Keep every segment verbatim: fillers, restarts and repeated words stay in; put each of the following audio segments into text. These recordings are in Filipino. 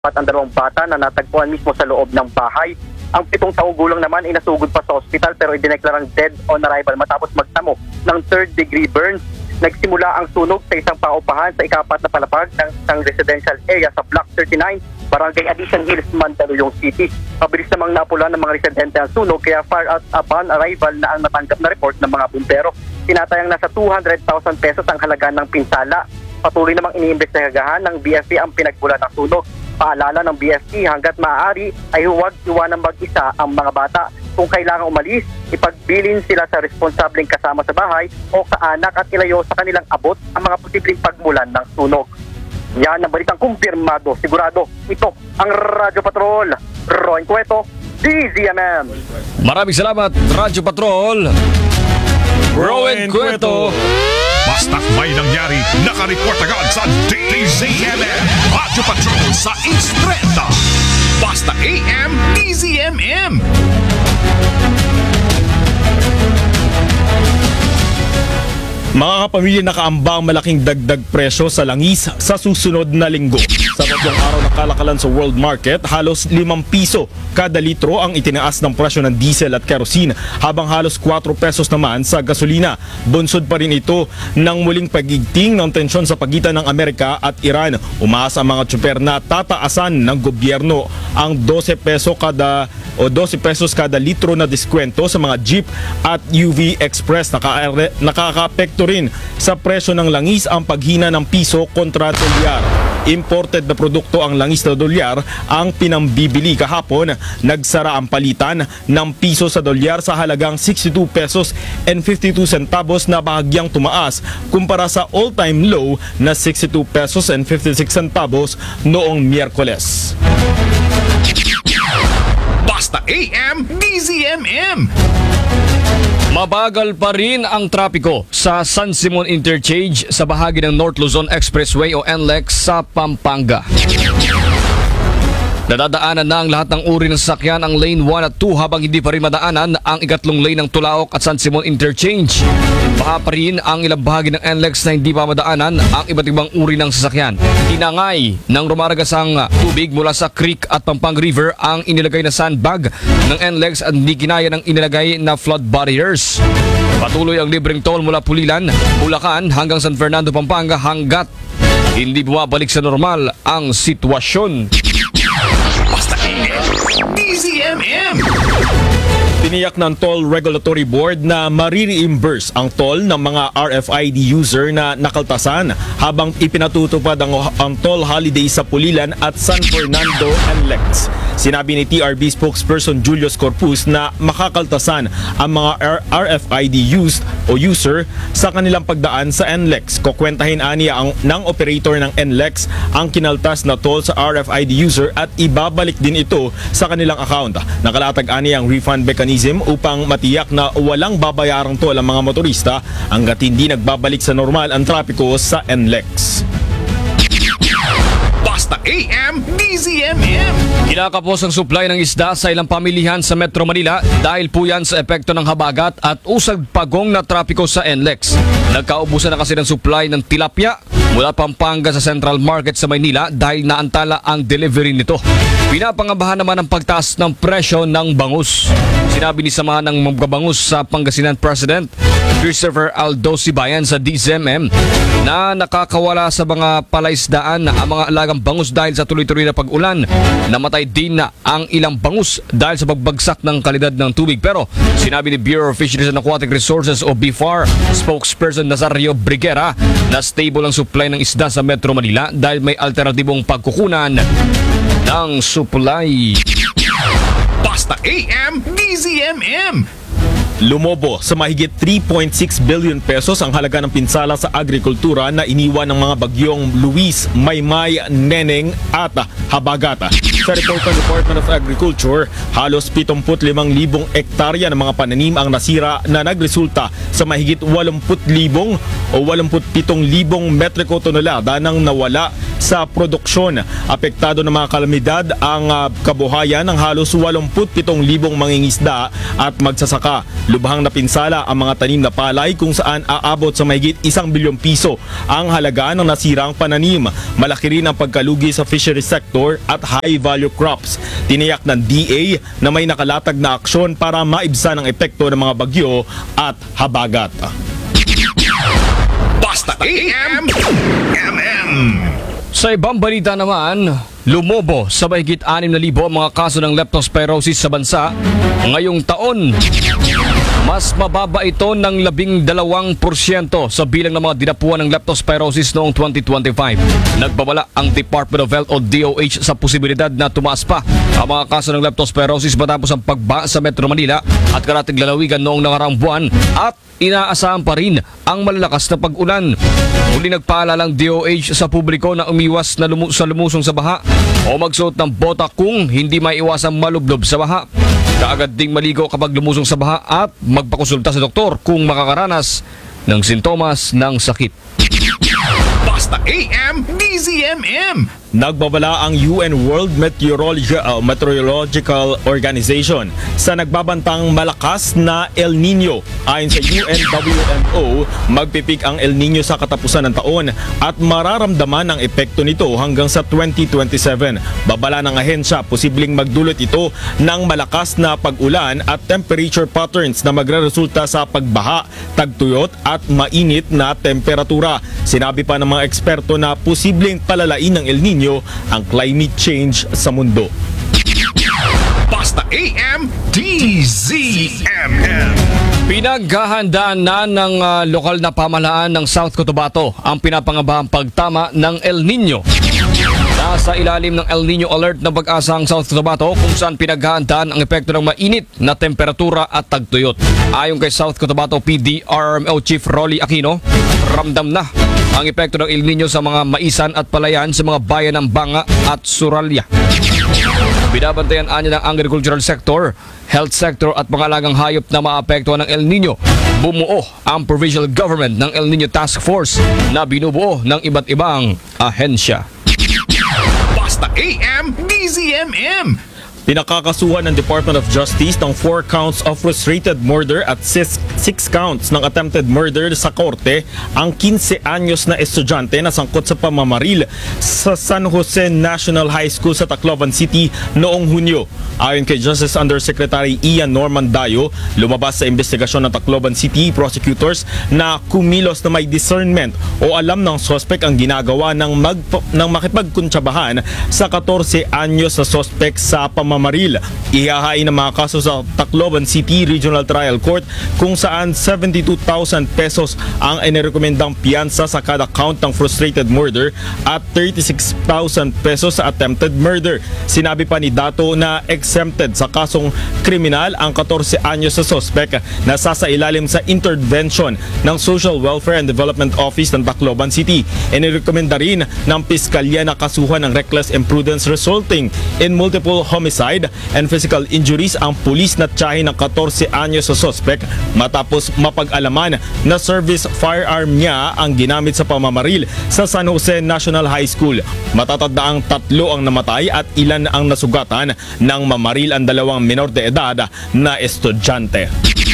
at ang dalawang bata na natagpuan mismo sa loob ng bahay. Ang pitong taong gulang naman ay nasugod pa sa ospital pero idineklarang dead on arrival matapos magtamo ng third degree burns. Nagsimula ang sunog sa isang paupahan sa ikapat na palapag ng isang residential area sa Block thirty-nine, Barangay Addition Hills, Mandaluyong City. Mabilis namang napulan ng mga residente ang sunog kaya fire out upon arrival na ang natanggap na report ng mga bumbero. Tinatayang nasa two hundred thousand pesos ang halaga ng pinsala. Patuloy namang iniimbestigahan ng B F P ang pinagmulan ng sunog. Paalala ng B F P hanggat maaari ay huwag iwanang mag-isa ang mga bata. Kung kailangang umalis, ipagbilin sila sa responsableng kasama sa bahay o kaanak at ilayo sa kanilang abot ang mga posibleng pagmulan ng sunog. Yan ang balitang kumpirmado. Sigurado, ito ang Radyo Patrol. Roy Cueto, D Z M M. Maraming salamat, Radyo Patrol. Roy Cueto. Basta't may nangyari, nakareport agad sa D Z M M. Radyo Patrol sa Instreta. Basta A M, D Z M M. Mga kapamilya, nakaambang malaking dagdag presyo sa langis sa susunod na linggo. Sa tatlong araw na kalakalan sa world market, halos limang piso kada litro ang itinaas ng presyo ng diesel at kerosene, habang halos kwatro pesos naman sa gasolina. Bunsod pa rin ito ng muling pagigting ng tensyon sa pagitan ng Amerika at Iran. Umaasa ang mga tsuper na tataasan ng gobyerno ang twelve peso kada o twelve pesos kada litro na diskwento sa mga jeep at U V Express. Naka nakakaapekto rin sa presyo ng langis ang paghina ng piso kontra dolyar. Imported na produkto ang langis na dolyar ang pinambibili. Kahapon, nagsara ang palitan ng piso sa dolyar sa halagang sixty-two pesos and fifty-two centavos na bahagyang tumaas kumpara sa all-time low na sixty-two pesos and fifty-six centavos noong Miyerkules. Basta A M, D Z M M. Mabagal pa rin ang trapiko sa San Simon Interchange sa bahagi ng North Luzon Expressway o N L E X sa Pampanga. Nadadaanan na ang lahat ng uri ng sasakyan ang lane one at two habang hindi pa rin madaanan ang ikatlong lane ng Tulaok at San Simon Interchange. Baka pa rin ang ilang bahagi ng N L E X na hindi pa madaanan ang iba't ibang uri ng sasakyan. Tinangay ng rumaragasang tubig mula sa creek at Pampanga River ang inilagay na sandbag ng N L E X at hindi kinaya ng inilagay na flood barriers. Patuloy ang libreng toll mula Pulilan, Bulacan hanggang San Fernando, Pampanga hanggat hindi bumabalik sa normal ang sitwasyon. Basta A M, D Z M M. Tiniyak ng Toll Regulatory Board na marireimburse ang toll ng mga R F I D user na nakaltasan habang ipinatutupad ang, ang toll holiday sa Pulilan at San Fernando N L E X. Sinabi ni T R B spokesperson Julius Corpus na makakaltasan ang mga R F I D used o user sa kanilang pagdaan sa N L E X. Kukwentahin aniya ang, ng operator ng N L E X ang kinaltas na toll sa R F I D user at ibabalik din ito sa kanilang account. Nakalatag aniya ang refund mechanism upang matiyak na walang babayarang toll ang mga motorista hanggat hindi nagbabalik sa normal ang trapiko sa N L E X. Basta A M, D Z M M. Kinakapos ang supply ng isda sa ilang pamilihan sa Metro Manila dahil po yan sa epekto ng habagat at usag pagong na trapiko sa N L E X. Nagkaubusan na kasi ng supply ng tilapia mula Pampanga sa Central Market sa Maynila dahil naantala ang delivery nito. Pinapangabahan naman ang pagtaas ng presyo ng bangus. Sinabi ni samahan ng magbabangus sa Pangasinan President Christopher Aldo Sibayan sa D Z M M na nakakawala sa mga palaisdaan ang mga alagang bangus dahil sa tuloy-tuloy na pag-ulan. Namatay din na ang ilang bangus dahil sa pagbagsak ng kalidad ng tubig. Pero sinabi ni Bureau of Fisheries and Aquatic Resources o B F A R spokesperson Nazario Briguera na stable ang supply ng isda sa Metro Manila dahil may alternatibong pagkukunan ng supply. Basta A M, D Z M M. Lumobo sa mahigit three point six billion pesos ang halaga ng pinsala sa agrikultura na iniwan ng mga bagyong Luis, Maymay, Neneng at Habagata. Sa report ng Department of Agriculture, halos seventy-five thousand ektarya ng mga pananim ang nasira na nagresulta sa mahigit eighty thousand o eighty-seven thousand metriko tonelada ng nawala sa produksyon. Apektado ng mga kalamidad ang uh, kabuhayan ng halos walumpu't pitong libong mangingisda at magsasaka. Lubhang napinsala ang mga tanim na palay kung saan aabot sa mahigit isang bilyong piso ang halaga ng nasirang pananim. Malaki rin ang pagkalugi sa fishery sector at high-value crops. Tiniyak ng D A na may nakalatag na aksyon para maibsan ang epekto ng mga bagyo at habagat. Basta A M M M. Sa ibang balita naman, lumobo sa mahigit anim na libo ang mga kaso ng leptospirosis sa bansa ngayong taon. Mas mababa ito ng labing dalawang porsyento sa bilang ng mga dinapuan ng leptospirosis noong twenty twenty-five. Nagbabala ang Department of Health o D O H sa posibilidad na tumaas pa ang mga kaso ng leptospirosis matapos ang pagba sa Metro Manila at karatig lalawigan noong nakaraang buwan at inaasahan pa rin ang malalakas na pag-ulan. Muli nagpaalala ang D O H sa publiko na umiwas na lumu- sa lumusong sa baha o magsuot ng bota kung hindi maiwasang malublob sa baha. Kaagad ding maligo kapag lumusong sa baha at magpakonsulta sa doktor kung makakaranas ng sintomas ng sakit. Basta A M D Z M M. Nagbabala ang U N World Meteorologi- uh, Meteorological Organization sa nagbabantang malakas na El Nino. Ayon sa U N W M O, magpipik ang El Nino sa katapusan ng taon at mararamdaman ang epekto nito hanggang sa twenty twenty-seven. Babala ng ahensya, posibleng magdulot ito ng malakas na pag-ulan at temperature patterns na magreresulta sa pagbaha, tagtuyot at mainit na temperatura. Sinabi pa ng mga eksperto na posibleng palalain ng El Nino ang climate change sa mundo. Basta A M D Z M M. Pinaghahandaan na ng uh, lokal na pamahalaan ng South Cotabato ang pinapangabahang pagtama ng El Nino. Nasa ilalim ng El Nino Alert ng Pag-asa ang South Cotabato kung saan pinaghahandaan ang epekto ng mainit na temperatura at tagtuyot. Ayon kay South Cotabato P D R M O Chief Rolly Aquino, ramdam na ang epekto ng El Nino sa mga maisan at palayan sa mga bayan ng Banga at Suralya. Binabantayan anya ng agricultural sector, health sector at mga alagang hayop na maapektuhan ng El Nino. Bumuo ang provincial government ng El Nino Task Force na binubuo ng iba't ibang ahensya. Basta A M D Z M M. Pinakakasuhan ng Department of Justice ng four counts of frustrated murder at six, six counts ng attempted murder sa korte ang quince anyos na estudyante na sangkot sa pamamaril sa San Jose National High School sa Tacloban City noong Hunyo. Ayon kay Justice Undersecretary Ian Norman Dayo, lumabas sa investigasyon ng Tacloban City prosecutors na kumilos na may discernment o alam ng suspect ang ginagawa ng, mag, ng makipagkuntsabahan sa fourteen anyos na suspect sa pamamaril. Mamaril. Ihahain ng mga kaso sa Tacloban City Regional Trial Court kung saan seventy-two thousand pesos ang inirekomendang piyansa sa kada count ng frustrated murder at thirty-six thousand pesos sa attempted murder. Sinabi pa ni Dato na exempted sa kasong kriminal ang fourteen anyos sa suspect na sasailalim sa intervention ng Social Welfare and Development Office ng Tacloban City. Inirekomenda rin ng piskalya na kasuhan ng reckless imprudence resulting in multiple homicides and physical injuries ang pulis na tiyahin ng fourteen anyos sa suspect matapos mapag-alaman na service firearm niya ang ginamit sa pamamaril sa San Jose National High School. Matatanda ang tatlo ang namatay at ilan ang nasugatan nang mamaril ang dalawang minor de edad na estudyante.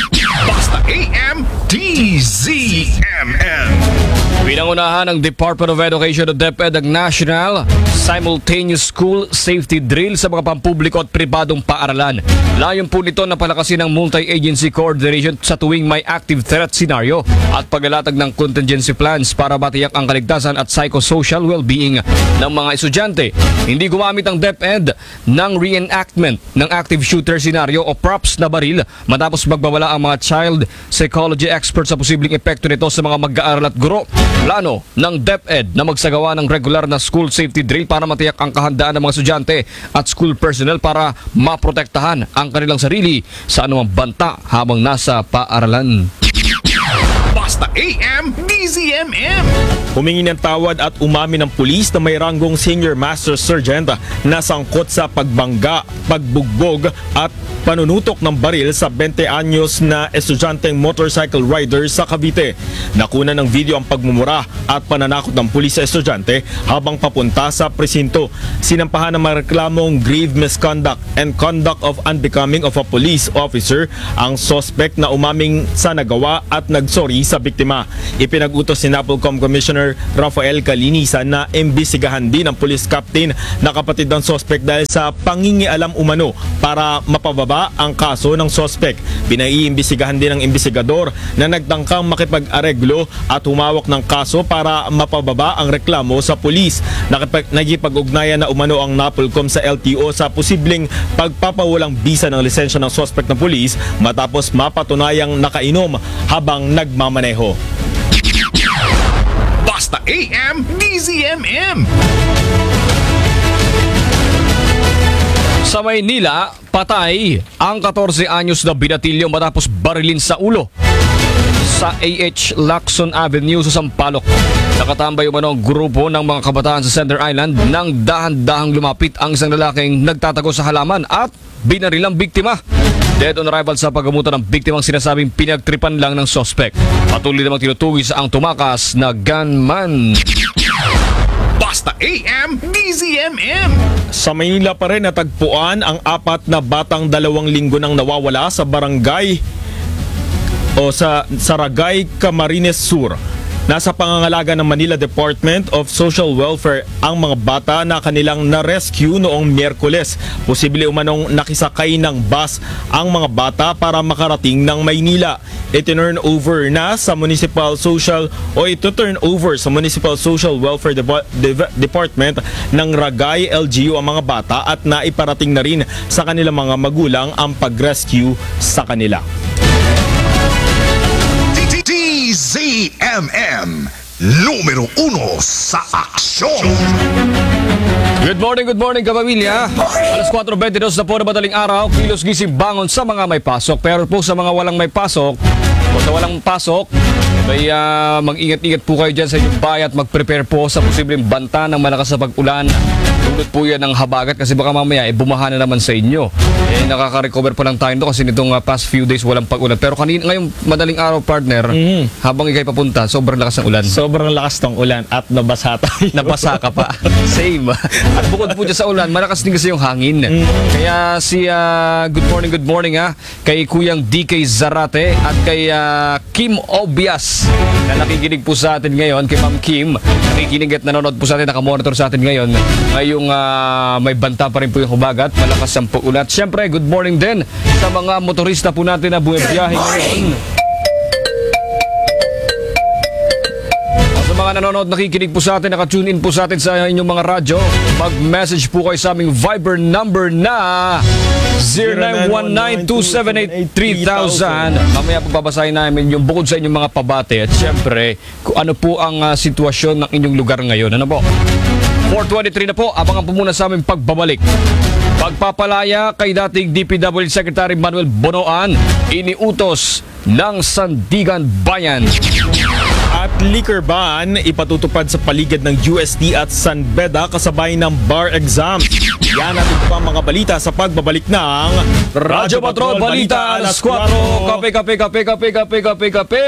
Basta A M D Z M M. Pinangunahan ng Department of Education o DepEd ang National Simultaneous School Safety Drill sa mga pampubliko at pribadong paaralan. Layon po nito na palakasin ang multi-agency coordination sa tuwing may active threat scenario at paglalatag ng contingency plans para matiyak ang kaligtasan at psychosocial well-being ng mga estudyante. Hindi gumamit ang DepEd ng reenactment ng active shooter scenario o props na baril matapos magbawala ang mga child psychology experts sa posibleng epekto nito sa mga mag-aaral at guro. Plano ng DepEd na magsagawa ng regular na school safety drill para matiyak ang kahandaan ng mga estudyante at school personnel para maprotektahan ang kanilang sarili sa anumang banta habang nasa paaralan. Basta A M D Z M M. Humingi ng tawad at umami ng pulis na may ranggong Senior Master Sergeant na sangkot sa pagbangga, pagbugbog at panunutok ng baril sa twenty anyos na estudyanteng motorcycle rider sa Cavite. Nakuna ng video ang pagmumura at pananakot ng pulis sa estudyante habang papunta sa presinto. Sinampahan ng mga reklamong grave misconduct and conduct of unbecoming of a police officer ang suspect na umaming sa nagawa at nagsorry sa biktima. Ipinag-utos ni NAPOLCOM Commissioner Rafael Calinisan na imbisigahan din ng police captain na kapatid ng suspect dahil sa pangingialam umano para mapababa ang kaso ng suspect. Pinaiimbisigahan din ng imbisigador na nagtangkang makipag-areglo at humawak ng kaso para mapababa ang reklamo sa pulis. Nakipag- nagipag-ugnayan na umano ang NAPOLCOM sa L T O sa posibleng pagpapawalang bisa ng lisensya ng suspect na pulis matapos mapatunayang nakainom habang nagmamaneho. Basta A M D Z M M. Sa Maynila, patay ang fourteen anyos na binatilyo matapos barilin sa ulo sa A H Lacson Avenue sa Sampaloc. Nakatambay umano ang grupo ng mga kabataan sa Center Island nang dahan-dahang lumapit ang isang lalaking nagtatago sa halaman at binaril ang biktima. Dead on arrival sa paggamutan ng biktimang sinasabing pinagtripan lang ng suspect. Patuloy namang tinutugis ang tumakas na gunman. Basta A M D Z M M. Sa Maynila pa rin natagpuan ang apat na batang dalawang linggo nang nawawala sa barangay o sa Saragay, Camarines Sur. Nasa pangangalaga ng Manila Department of Social Welfare ang mga bata na kanilang na-rescue noong Miyerkules. Posible umanong nakisakay ng bus ang mga bata para makarating ng Maynila. Iti-turn over na sa Municipal Social o ito-turn over sa Municipal Social Welfare Dep- De- Department ng Ragay L G U ang mga bata at naiparating na rin sa kanilang mga magulang ang pag-rescue sa kanila. D Z M M. Numero uno sa aksyon. Good morning, good morning kapamilya. Alas four twenty-two na po na madaling araw, kilos gising bangon sa mga may pasok. Pero po sa mga walang may pasok, o sa walang pasok, ay uh, mag-ingat-ingat po kayo dyan sa inyong bahay at mag-prepare po sa posibleng banta ng malakas na pag-ulan. Tulad po yan ng habagat kasi baka mamaya eh, bumaha na naman sa inyo. Eh, nakaka-recover pa lang tayo nito kasi nitong uh, past few days walang pag-ulan. Pero kanina, ngayong madaling araw partner, mm. habang ikay papunta, sobrang lakas ng ulan. Sobrang lakas ng ulan at nabasa tayo. Nabasa ka pa. Same. At bukod po dyan sa ulan, malakas din kasi yung hangin. Mm. Kaya si uh, good morning, good morning ha, kay Kuyang D K Zarate at kay uh, Kim Obias na nakikinig po sa atin ngayon, kay Ma'am Kim, nakikinig at nanonood po sa atin, nakamonitor sa atin ngayon. Ngayong uh, may banta pa rin po yung hubagat, malakas ang ulan. Siyempre, good morning din sa mga motorista po natin na bumibiyahe ngayon. Mga nanonood, nakikinig po sa atin, nakatune in po sa atin sa inyong mga radyo, mag-message po kayo sa aming Viber number na zero nine one nine two seven eight three thousand. Mamaya pagbabasahin namin yung bukod sa inyong mga pabate at syempre kung ano po ang uh, sitwasyon ng inyong lugar ngayon. Ano po? four twenty-three na po, abangan po muna sa aming pagbabalik. Pagpapalaya kay dating D P W Secretary Manuel Bonoan, iniutos ng Sandigan Bayan. At liquor ban ipatutupad sa paligid ng U S T at San Beda kasabay ng bar exam. Yan at ito pa mga balita sa pagbabalik ng Radyo Patrol Balita alas four. Kape, kape, kape, kape, kape, kape, kape.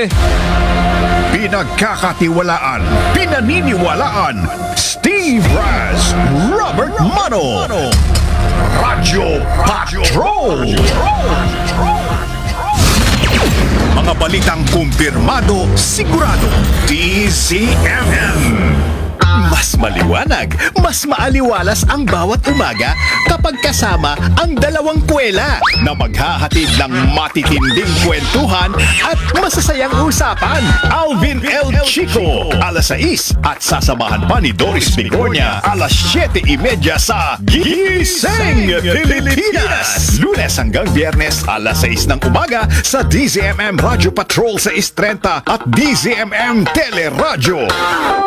Pinagkakatiwalaan, pinaniniwalaan, Steve Raz, Robert Mano, Radyo Patrol. Mga balitang kumpirmado, sigurado, D Z M M. Mas maliwanag, mas maaliwalas ang bawat umaga kapag kasama ang dalawang kwela na maghahatid ng matitinding kwentuhan at masasayang usapan. Alvin L. Chico, alas sais at sasamahan pa ni Doris Bigornia, alas siyete trenta sa Gising Pilipinas. Lunes hanggang Biyernes, alas sais ng umaga sa D Z M M Radio Patrol sais trenta at D Z M M Teleradyo.